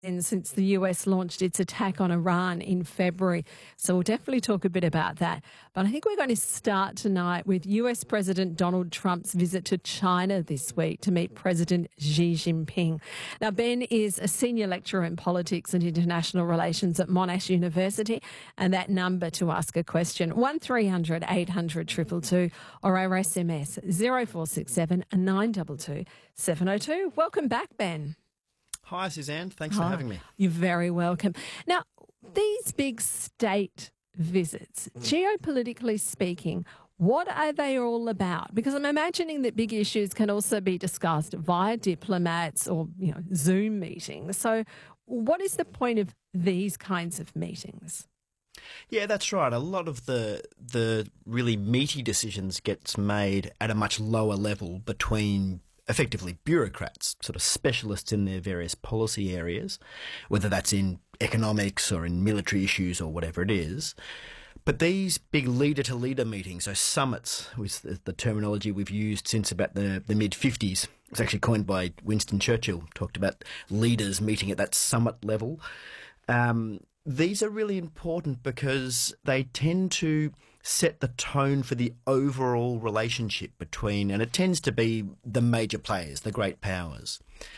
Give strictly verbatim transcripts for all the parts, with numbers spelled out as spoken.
And since the U S launched its attack on Iran in February. So we'll definitely talk a bit about that. But I think we're going to start tonight with U S President Donald Trump's visit to China this week to meet President Xi Jinping. Now, Ben is a senior lecturer in politics and international relations at Monash University. And that number to ask a question, one three hundred eight hundred two two two, or our S M S zero four six seven nine two two seven zero two. Welcome back, Ben. Hi, Suzanne. Thanks Hi. for having me. You're very welcome. Now, these big state visits, geopolitically speaking, what are they all about? Because I'm imagining that big issues can also be discussed via diplomats or, you know, Zoom meetings. So what is the point of these kinds of meetings? Yeah, that's right. A lot of the the really meaty decisions gets made at a much lower level between effectively bureaucrats, sort of specialists in their various policy areas, whether that's in economics or in military issues or whatever it is. But these big leader-to-leader meetings, so summits, was the, the terminology we've used since about the, the mid-fifties. It was actually coined by Winston Churchill, talked about leaders meeting at that summit level. Um, these are really important because they tend to set the tone for the overall relationship between, and it tends to be the major players, the great powers.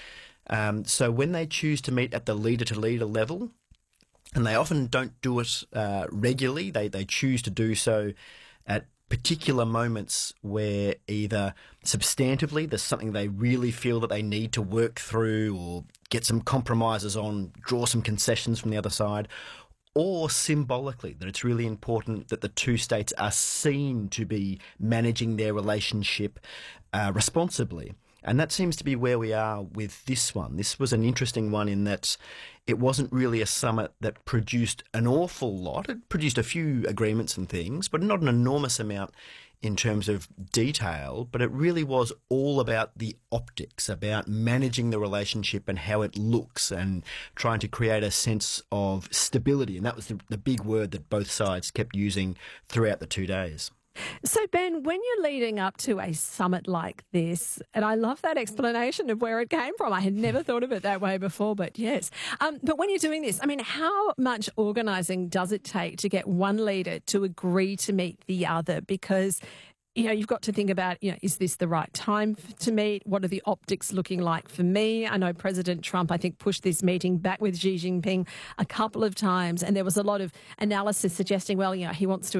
Um, so when they choose to meet at the leader-to-leader level, and they often don't do it uh, regularly, they, they choose to do so at particular moments where either substantively there's something they really feel that they need to work through or get some compromises on, draw some concessions from the other side, or symbolically, that it's really important that the two states are seen to be managing their relationship uh, responsibly. And that seems to be where we are with this one. This was an interesting one in that it wasn't really a summit that produced an awful lot. It produced a few agreements and things, but not an enormous amount in terms of detail. But it really was all about the optics, about managing the relationship and how it looks and trying to create a sense of stability. And that was the, the big word that both sides kept using throughout the two days. So, Ben, when you're leading up to a summit like this, and I love that explanation of where it came from. I had never thought of it that way before, but yes. Um, but when you're doing this, I mean, how much organising does it take to get one leader to agree to meet the other? Because, you know, you've got to think about, you know, is this the right time to meet? What are the optics looking like for me? I know President Trump, I think, pushed this meeting back with Xi Jinping a couple of times, and there was a lot of analysis suggesting, well, you know, he wants to